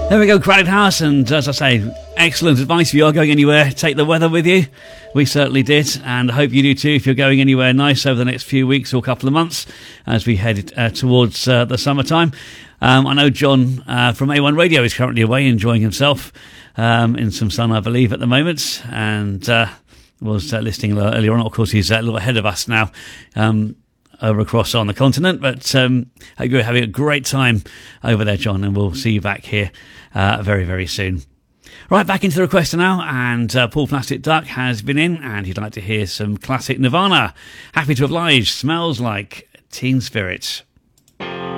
There we go, Crowded House, and as I say, excellent advice. If you are going anywhere, take the weather with you. We certainly did, and I hope you do too if you're going anywhere nice over the next few weeks or couple of months as we head towards the summertime. I know John from A1 Radio is currently away enjoying himself in some sun, I believe, at the moment, and was listening earlier on. Of course, he's a little ahead of us now. Over across on the continent, but hope you're having a great time over there, John, and we'll see you back here very, very soon. Right, back into the requester now, and Paul Plastic Duck has been in, and he'd like to hear some classic Nirvana. Happy to oblige. Smells Like Teen Spirit.